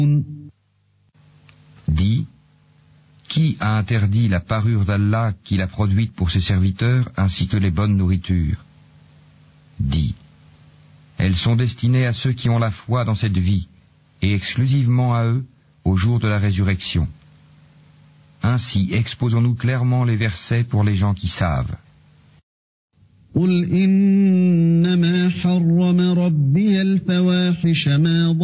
Dis, qui a interdit la parure d'Allah qu'il a produite pour ses serviteurs ainsi que les bonnes nourritures? Dis, elles sont destinées à ceux qui ont la foi dans cette vie et exclusivement à eux au jour de la résurrection. Ainsi exposons-nous clairement les versets pour les gens qui savent. قل إنما حرم ربي الفواحش ما